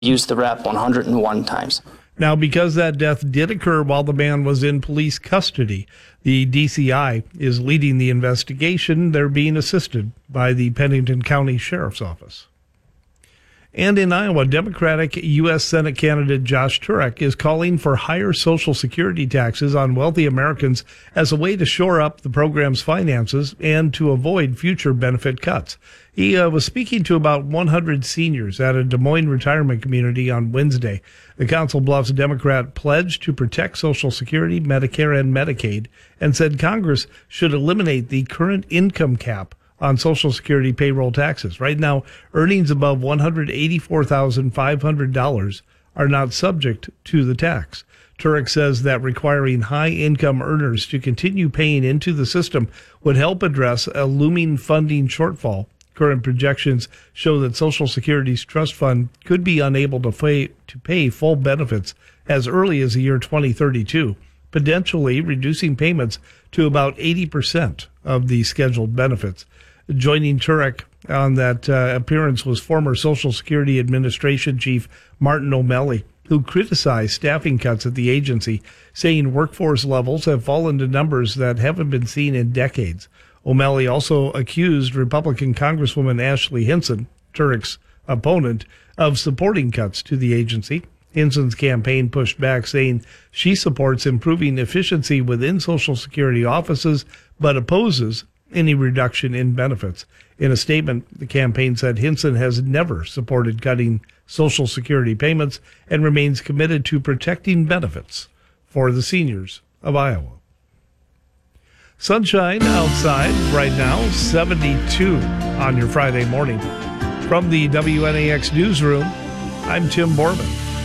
used the rep 101 times. Now, because that death did occur while the man was in police custody, the DCI is leading the investigation. They're being assisted by the Pennington County Sheriff's Office. And in Iowa, Democratic U.S. Senate candidate Josh Turek is calling for higher Social Security taxes on wealthy Americans as a way to shore up the program's finances and to avoid future benefit cuts. He was speaking to about 100 seniors at a Des Moines retirement community on Wednesday. The Council Bluffs Democrat pledged to protect Social Security, Medicare, and Medicaid and said Congress should eliminate the current income cap on Social Security payroll taxes. Right now, earnings above $184,500 are not subject to the tax. Turek says that requiring high-income earners to continue paying into the system would help address a looming funding shortfall. Current projections show that Social Security's trust fund could be unable to pay full benefits as early as the year 2032, potentially reducing payments to about 80% of the scheduled benefits. Joining Turek on that appearance was former Social Security Administration Chief Martin O'Malley, who criticized staffing cuts at the agency, saying workforce levels have fallen to numbers that haven't been seen in decades. O'Malley also accused Republican Congresswoman Ashley Hinson, Turek's opponent, of supporting cuts to the agency. Hinson's campaign pushed back, saying she supports improving efficiency within Social Security offices, but opposes any reduction in benefits. In a statement, the campaign said Hinson has never supported cutting Social Security payments and remains committed to protecting benefits for the seniors of Iowa. Sunshine outside right now, 72 on your Friday morning. From the WNAX newsroom, I'm Tim Borman.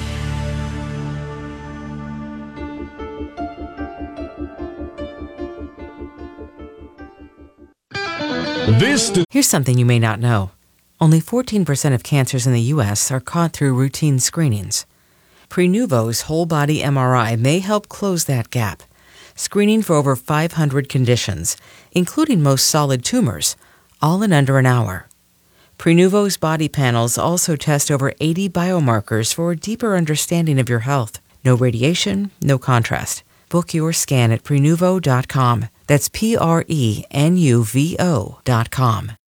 Here's something you may not know. Only 14% of cancers in the U.S. are caught through routine screenings. Prenuvo's whole-body MRI may help close that gap, screening for over 500 conditions, including most solid tumors, all in under an hour. Prenuvo's body panels also test over 80 biomarkers for a deeper understanding of your health. No radiation, no contrast. Book your scan at Prenuvo.com. That's Prenuvo.com.